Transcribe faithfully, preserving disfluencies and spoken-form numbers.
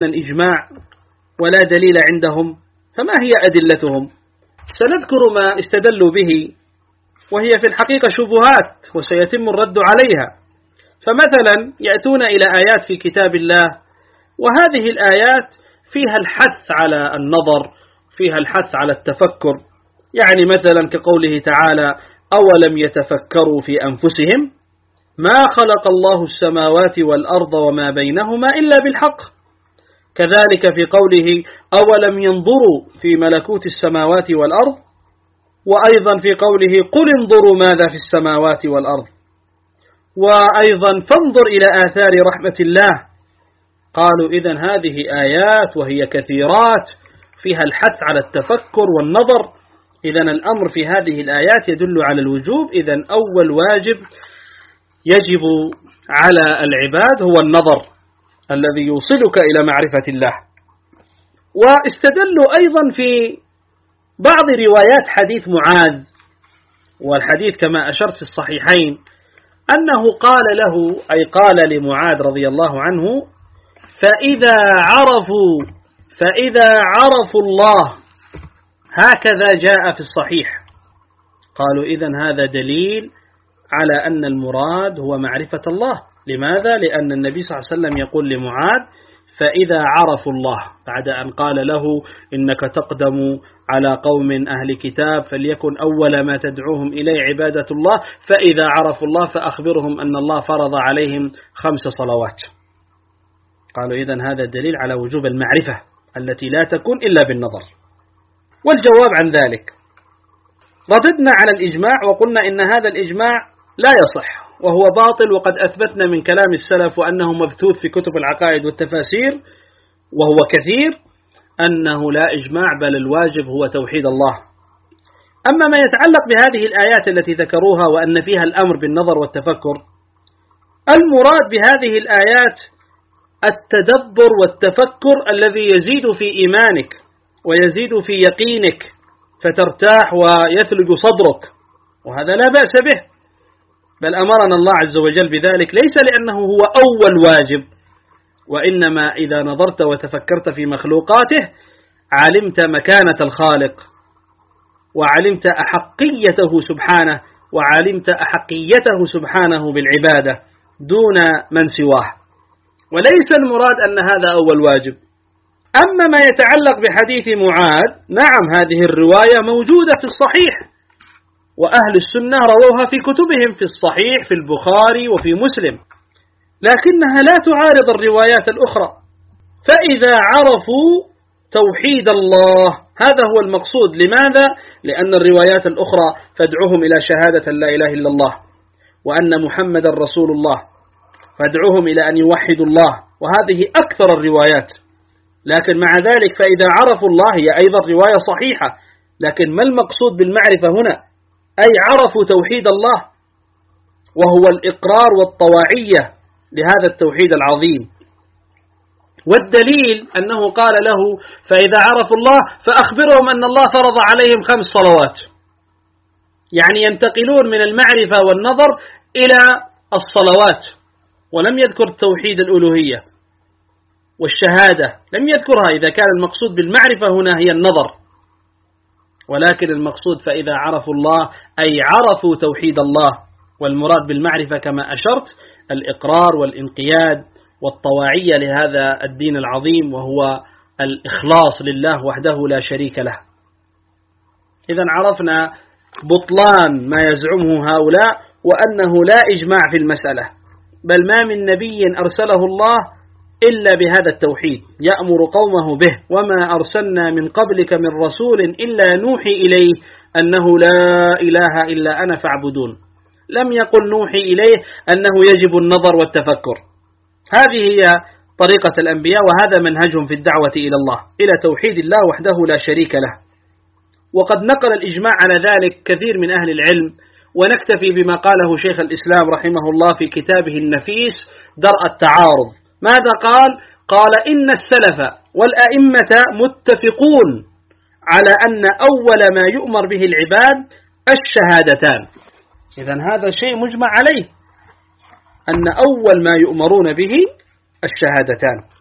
الإجماع ولا دليل عندهم، فما هي أدلتهم؟ سنذكر ما استدلوا به، وهي في الحقيقة شبهات وسيتم الرد عليها. فمثلا يأتون إلى آيات في كتاب الله، وهذه الآيات فيها الحث على النظر، فيها الحث على التفكر، يعني مثلا كقوله تعالى: أولم يتفكروا في أنفسهم ما خلق الله السماوات والأرض وما بينهما إلا بالحق. كذلك في قوله: أولم ينظروا في ملكوت السماوات والأرض، وأيضا في قوله: قل انظروا ماذا في السماوات والأرض، وأيضا فانظر إلى آثار رحمة الله. قالوا إذن هذه آيات وهي كثيرات فيها الحث على التفكر والنظر، إذن الأمر في هذه الآيات يدل على الوجوب. إذن أول واجب يجب على العباد هو النظر الذي يوصلك إلى معرفة الله. واستدلوا أيضا في بعض روايات حديث معاذ، والحديث كما أشرت في الصحيحين أنه قال له، أي قال لمعاذ رضي الله عنه: فإذا عرفوا فإذا عرفوا الله، هكذا جاء في الصحيح. قالوا إذن هذا دليل على أن المراد هو معرفة الله. لماذا؟ لأن النبي صلى الله عليه وسلم يقول لمعاذ: فإذا عرفوا الله، بعد أن قال له: إنك تقدم على قوم أهل كتاب فليكن أول ما تدعوهم إليه عبادة الله، فإذا عرفوا الله فأخبرهم أن الله فرض عليهم خمس صلوات. قالوا إذن هذا دليل على وجوب المعرفة التي لا تكون إلا بالنظر. والجواب عن ذلك، رددنا على الإجماع وقلنا إن هذا الإجماع لا يصح وهو باطل، وقد أثبتنا من كلام السلف وأنه مبثوث في كتب العقائد والتفاسير وهو كثير أنه لا إجماع، بل الواجب هو توحيد الله. أما ما يتعلق بهذه الآيات التي ذكروها وأن فيها الأمر بالنظر والتفكر، المراد بهذه الآيات التدبر والتفكر الذي يزيد في إيمانك ويزيد في يقينك فترتاح ويثلج صدرك، وهذا لا بأس به، بل أمرنا الله عز وجل بذلك، ليس لأنه هو أول واجب، وإنما إذا نظرت وتفكرت في مخلوقاته علمت مكانة الخالق، وعلمت أحقيته سبحانه، وعلمت أحقيته سبحانه بالعبادة دون من سواه، وليس المراد أن هذا أول واجب. أما ما يتعلق بحديث معاذ، نعم هذه الرواية موجودة في الصحيح، وأهل السنة رووها في كتبهم في الصحيح في البخاري وفي مسلم، لكنها لا تعارض الروايات الأخرى. فإذا عرفوا توحيد الله، هذا هو المقصود. لماذا؟ لأن الروايات الأخرى فادعوهم إلى شهادة لا إله إلا الله وأن محمد رسول الله، فادعوهم إلى أن يوحدوا الله، وهذه أكثر الروايات. لكن مع ذلك فإذا عرفوا الله هي أيضا رواية صحيحة، لكن ما المقصود بالمعرفة هنا؟ أي عرفوا توحيد الله، وهو الإقرار والطواعية لهذا التوحيد العظيم. والدليل أنه قال له: فإذا عرفوا الله فأخبرهم أن الله فرض عليهم خمس صلوات، يعني ينتقلون من المعرفة والنظر إلى الصلوات، ولم يذكر توحيد الألوهية والشهادة، لم يذكرها، إذا كان المقصود بالمعرفة هنا هي النظر، ولكن المقصود فإذا عرفوا الله أي عرفوا توحيد الله، والمراد بالمعرفة كما أشرت الإقرار والإنقياد والطواعية لهذا الدين العظيم، وهو الإخلاص لله وحده لا شريك له. إذن عرفنا بطلان ما يزعمه هؤلاء، وأنه لا إجماع في المسألة، بل ما من نبي أرسله الله إلا بهذا التوحيد يأمر قومه به، وما أرسلنا من قبلك من رسول إلا نوحي إليه أنه لا إله إلا أنا فاعبدون. لم يقل نوحي إليه أنه يجب النظر والتفكر. هذه هي طريقة الأنبياء، وهذا منهجهم في الدعوة إلى الله، إلى توحيد الله وحده لا شريك له. وقد نقل الإجماع على ذلك كثير من أهل العلم، ونكتفي بما قاله شيخ الإسلام رحمه الله في كتابه النفيس درء التعارض. ماذا قال؟ قال: إن السلف والأئمة متفقون على أن أول ما يؤمر به العباد الشهادتان. إذن هذا شيء مجمع عليه، أن أول ما يؤمرون به الشهادتان.